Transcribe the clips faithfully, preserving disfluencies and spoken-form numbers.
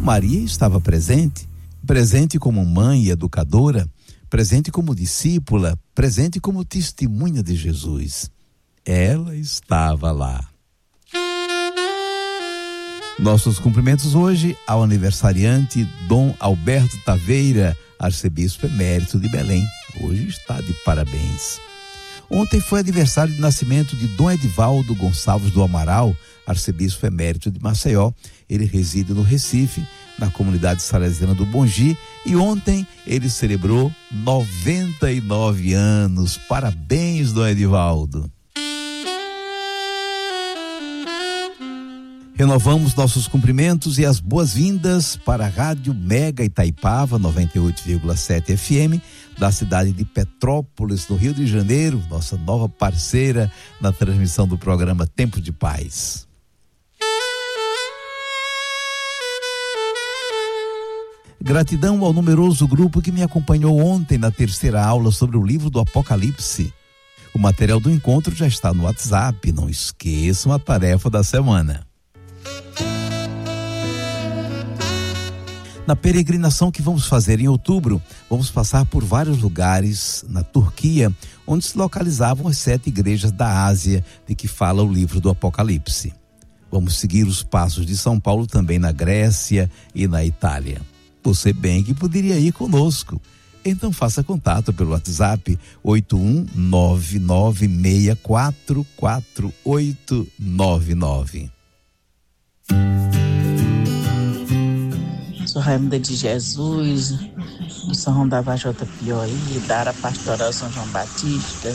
Maria estava presente, presente como mãe e educadora, presente como discípula, presente como testemunha de Jesus. Ela estava lá. Nossos cumprimentos hoje ao aniversariante Dom Alberto Taveira, arcebispo emérito de Belém. Hoje está de parabéns. Ontem foi aniversário de nascimento de Dom Edivaldo Gonçalves do Amaral, arcebispo emérito de Maceió. Ele reside no Recife, na comunidade salesiana do Bongi, e ontem ele celebrou noventa e nove anos. Parabéns, Dom Edivaldo. Renovamos nossos cumprimentos e as boas-vindas para a Rádio Mega Itaipava noventa e oito vírgula sete F M, da cidade de Petrópolis, no Rio de Janeiro, nossa nova parceira na transmissão do programa Tempo de Paz. Gratidão ao numeroso grupo que me acompanhou ontem na terceira aula sobre o livro do Apocalipse. O material do encontro já está no WhatsApp, não esqueçam a tarefa da semana. Na peregrinação que vamos fazer em outubro, vamos passar por vários lugares na Turquia, onde se localizavam as sete igrejas da Ásia de que fala o livro do Apocalipse. Vamos seguir os passos de São Paulo também na Grécia e na Itália. Você bem que poderia ir conosco. Então faça contato pelo WhatsApp oito um nove nove seis quatro quatro oito nove nove. Sou Raimunda de Jesus, do São João da Vajota Piauí, da área pastoral São João Batista,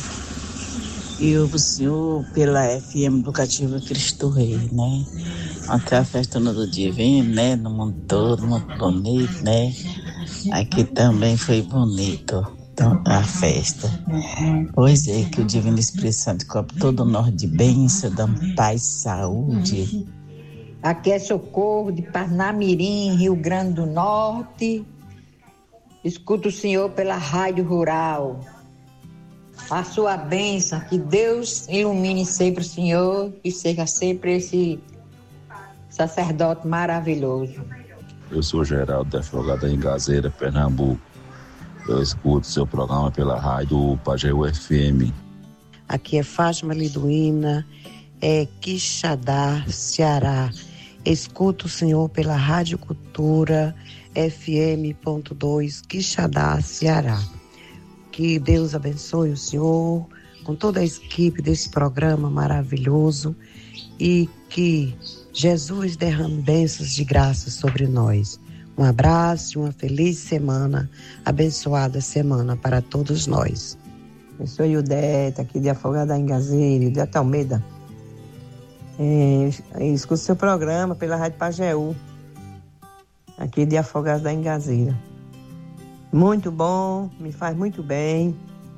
e o senhor pela F M Educativa Cristo Rei, né? Ontem a festa no Divino, né? No mundo todo, muito bonito, né? Aqui também foi bonito então, a festa. Pois é, que o Divino Espírito Santo cobre todo o norte de bênção, dando paz, saúde. Aqui é Socorro de Parnamirim, Rio Grande do Norte. Escuto o senhor pela Rádio Rural. A sua bênção, que Deus ilumine sempre o senhor e seja sempre esse sacerdote maravilhoso. Eu sou Geraldo, advogado em Gazeira, Pernambuco. Eu escuto seu programa pela Rádio Pajeú F M. Aqui é Fátima Liduína, é Quixadá, Ceará. Escuto o senhor pela Rádio Cultura F M ponto dois, Quixadá, Ceará. Que Deus abençoe o senhor com toda a equipe desse programa maravilhoso e que Jesus derrame bênçãos de graça sobre nós. Um abraço e uma feliz semana, abençoada semana para todos nós. Eu sou Iudete, aqui de Afogada em Gazeira, Iudete Almeida. É, eu escuto seu programa pela Rádio Pajeú, aqui de Afogados da Engazeira. Muito bom, me faz muito bem.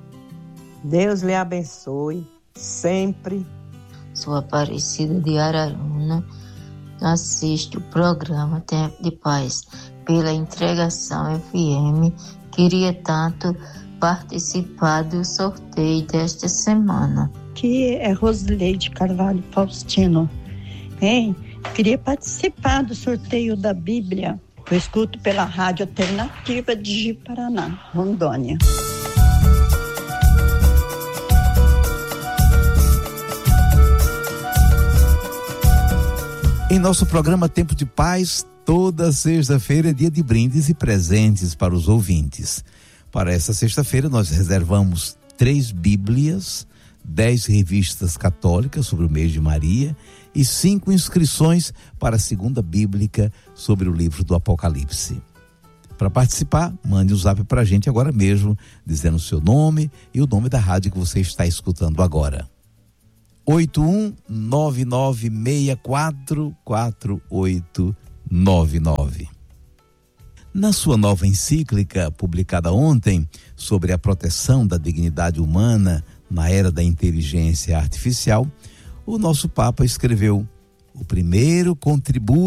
Deus lhe abençoe sempre. Sou Aparecida de Araruna, assisto o programa Tempo de Paz pela Entregação F M. Queria tanto participar do sorteio desta semana. Aqui é Rosileide Carvalho Faustino. Hein? Queria participar do sorteio da Bíblia. Eu escuto pela Rádio Alternativa de Ji-Paraná, Rondônia. Em nosso programa Tempo de Paz, toda sexta-feira é dia de brindes e presentes para os ouvintes. Para essa sexta-feira nós reservamos três Bíblias, dez revistas católicas sobre o mês de Maria e cinco inscrições para a segunda bíblica sobre o livro do Apocalipse. Para participar, mande um zap para a gente agora mesmo, dizendo o seu nome e o nome da rádio que você está escutando agora. oito um nove nove seis quatro quatro oito nove nove. Na sua nova encíclica, publicada ontem, sobre a proteção da dignidade humana na era da inteligência artificial, o nosso Papa escreveu: o primeiro contributo